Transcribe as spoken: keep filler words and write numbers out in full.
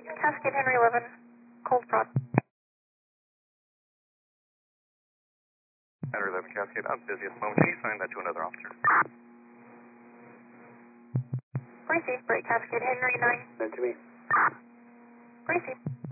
Cascade Henry eleven, cold prod. Henry eleven, Cascade, I'm busy at the moment. Can you sign that to another officer? Receive, break Cascade Henry nine. Send to me. Receive.